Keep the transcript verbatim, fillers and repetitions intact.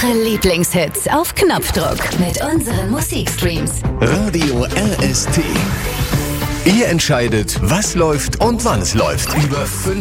Eure Lieblingshits auf Knopfdruck mit unseren Musikstreams. Radio R S T. Ihr entscheidet, was läuft und wann es läuft. Über